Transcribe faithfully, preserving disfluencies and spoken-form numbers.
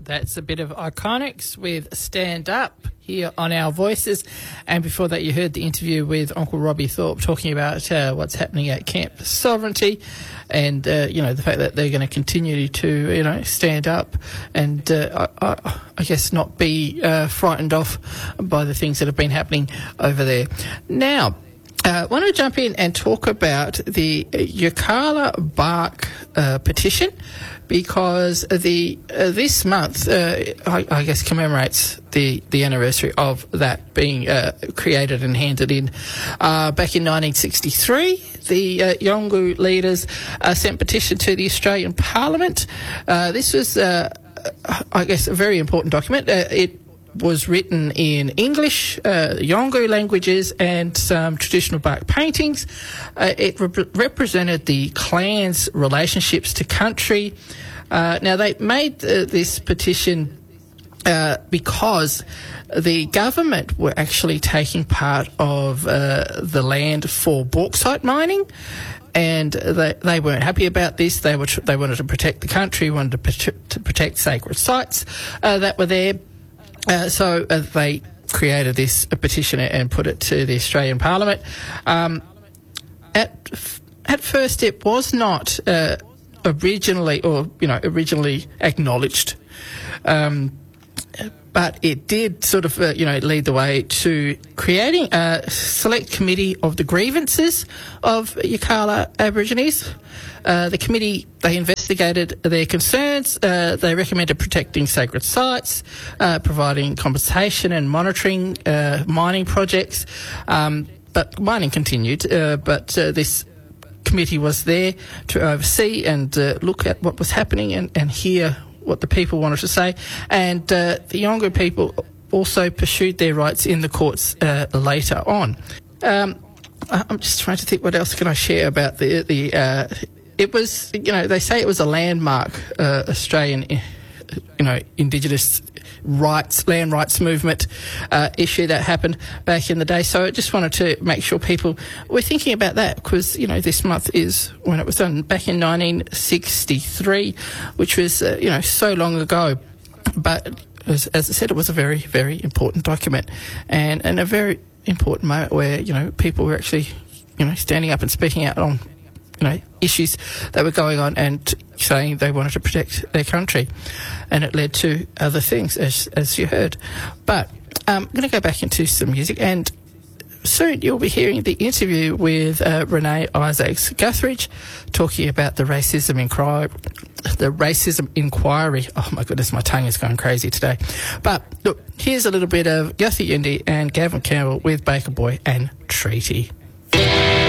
That's a bit of Iconics with Stand Up here on Our Voices. And before that, you heard the interview with Uncle Robbie Thorpe talking about uh, what's happening at Camp Sovereignty and, uh, you know, the fact that they're going to continue to, you know, stand up and, uh, I, I, I guess, not be uh, frightened off by the things that have been happening over there. Now, I uh, want to jump in and talk about the Yirrkala Bark uh, petition, because the uh, this month, uh, I, I guess, commemorates the, the anniversary of that being uh, created and handed in. Uh, back in nineteen sixty-three, the uh, Yolngu leaders uh, sent petition to the Australian Parliament. Uh, this was, uh, I guess, a very important document. Uh, it was written in English, uh, Yolngu languages and some traditional bark paintings. Uh, it rep- represented the clan's relationships to country. Uh, now, they made uh, this petition uh, because the government were actually taking part of uh, the land for bauxite mining, and they, they weren't happy about this. They were tr- they wanted to protect the country, wanted to, pr- to protect sacred sites uh, that were there. Uh, so uh, they created this a petition and put it to the Australian Parliament. Um, at at first, it was not uh, originally, or you know, originally acknowledged, um, but it did sort of, uh, you know, lead the way to creating a select committee of the grievances of Yirrkala Aborigines. Uh, the committee, they investigated their concerns. Uh, they recommended protecting sacred sites, uh, providing compensation and monitoring uh, mining projects. Um, but mining continued, uh, but uh, this committee was there to oversee and uh, look at what was happening and, and hear what the people wanted to say. And uh, the Yolngu people also pursued their rights in the courts uh, later on. Um, I'm just trying to think, what else can I share about the... the uh, It was, you know, they say it was a landmark uh, Australian, you know, Indigenous rights, land rights movement uh, issue that happened back in the day. So I just wanted to make sure people were thinking about that, because, you know, this month is when it was done, back in nineteen sixty-three, which was, uh, you know, so long ago. But as, as I said, it was a very, very important document and, and a very important moment where, you know, people were actually, you know, standing up and speaking out on, you know, issues that were going on and saying they wanted to protect their country. And it led to other things, as as you heard. But um, I'm going to go back into some music, and soon you'll be hearing the interview with uh, Renee Isaacs Guthridge talking about the racism inquiry. The racism inquiry. Oh my goodness, my tongue is going crazy today. But look, here's a little bit of Yothu Yindi and Gavin Campbell with Baker Boy and Treaty.